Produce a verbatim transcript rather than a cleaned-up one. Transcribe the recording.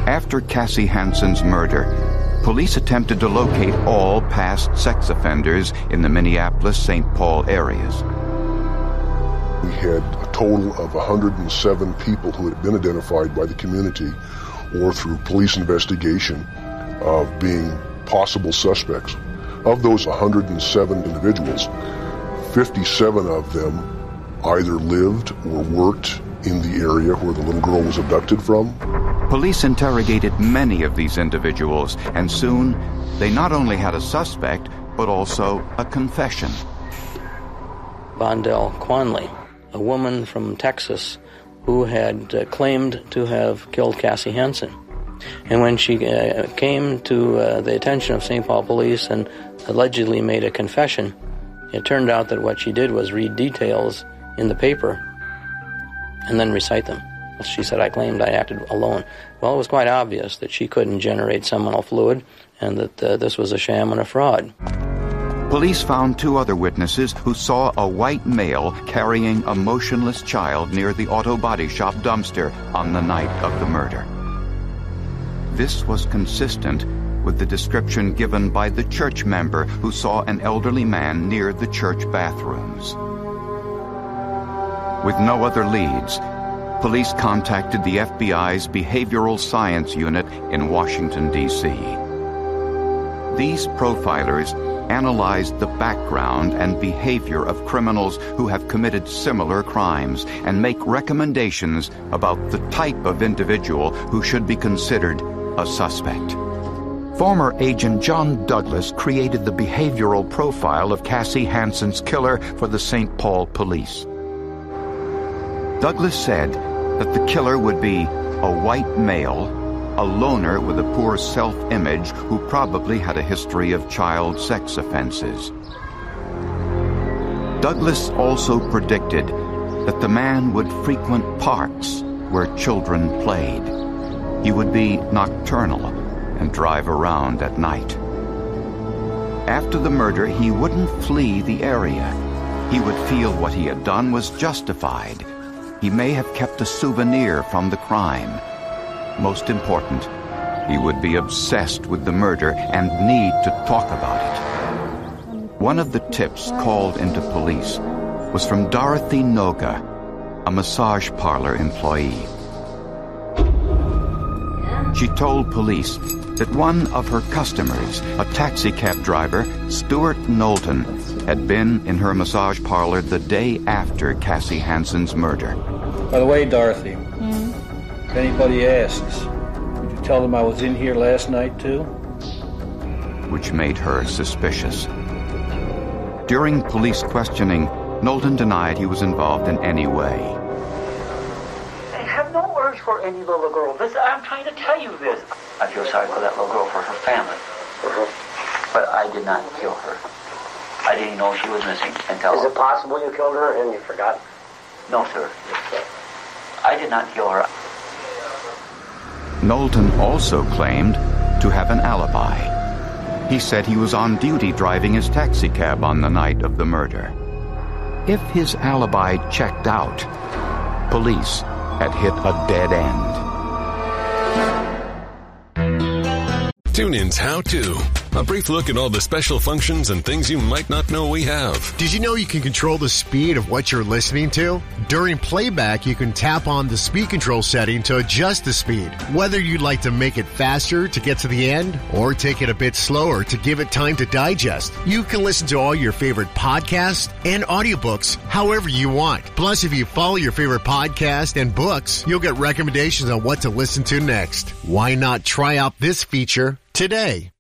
After Cassie Hansen's murder, police attempted to locate all past sex offenders in the Minneapolis-Saint Paul areas. We had a total of one hundred seven people who had been identified by the community or through police investigation of being possible suspects. Of those one hundred seven individuals, fifty-seven of them either lived or worked in the area where the little girl was abducted from. Police interrogated many of these individuals, and soon they not only had a suspect, but also a confession. Vondell Quanley, a woman from Texas who had uh, claimed to have killed Cassie Hansen. And when she uh, came to uh, the attention of Saint Paul police and allegedly made a confession, it turned out that what she did was read details in the paper and then recite them. She said, I claimed I acted alone. Well, it was quite obvious that she couldn't generate seminal fluid and that uh, this was a sham and a fraud. Police found two other witnesses who saw a white male carrying a motionless child near the auto body shop dumpster on the night of the murder. This was consistent with the description given by the church member who saw an elderly man near the church bathrooms. With no other leads, police contacted the F B I's Behavioral Science Unit in Washington, D C These profilers analyzed the background and behavior of criminals who have committed similar crimes and make recommendations about the type of individual who should be considered a suspect. Former agent John Douglas created the behavioral profile of Cassie Hansen's killer for the Saint Paul police. Douglas said that the killer would be a white male, a loner with a poor self-image who probably had a history of child sex offenses. Douglas also predicted that the man would frequent parks where children played. He would be nocturnal and drive around at night. After the murder, he wouldn't flee the area. He would feel what he had done was justified. He may have kept a souvenir from the crime. Most important, he would be obsessed with the murder and need to talk about it. One of the tips called into police was from Dorothy Noga, a massage parlor employee. She told police that one of her customers, a taxi cab driver, Stuart Knowlton, had been in her massage parlor the day after Cassie Hansen's murder. By the way, Dorothy, mm. if anybody asks, would you tell them I was in here last night, too? Which made her suspicious. During police questioning, Knowlton denied he was involved in any way. I have no urge for any little girl. This, I'm trying to tell you this. I feel sorry for that little girl, for her family. Uh-huh. But I did not kill her. I didn't know she was missing until... Is it possible you killed her and you forgot? No, sir. I did not kill her. Knowlton also claimed to have an alibi. He said he was on duty driving his taxi cab on the night of the murder. If his alibi checked out, police had hit a dead end. TuneIn's How To. A brief look at all the special functions and things you might not know we have. Did you know you can control the speed of what you're listening to? During playback, you can tap on the speed control setting to adjust the speed. Whether you'd like to make it faster to get to the end or take it a bit slower to give it time to digest, you can listen to all your favorite podcasts and audiobooks however you want. Plus, if you follow your favorite podcast and books, you'll get recommendations on what to listen to next. Why not try out this feature today?